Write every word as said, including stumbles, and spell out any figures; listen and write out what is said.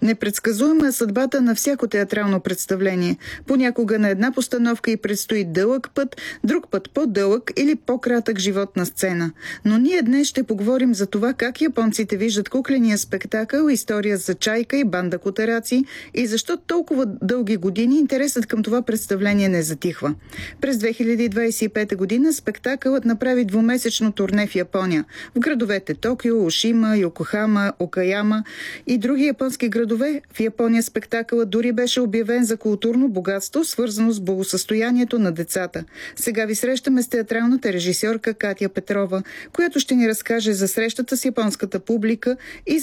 Непредсказуема е съдбата на всяко театрално представление. Понякога на една постановка й предстои дълъг път, друг път по-дълъг или по-кратък живот на сцена. Но ние днес ще поговорим за това как японците виждат кукления спектакъл "История за чайка и банда котараци" и защо толкова дълги години интересът към това представление не затихва. През две хиляди двадесет и пета година спектакълът направи двумесечно турне в Япония. В градовете Токио, Ошима, Йокохама, Окаяма и други японски градове в Япония спектакълът дори беше обявен за културно богатство, свързано с благосъстоянието на децата. Сега ви срещаме с театралната режисьорка Катя Петрова, която ще ни разкаже за срещата с японската публика и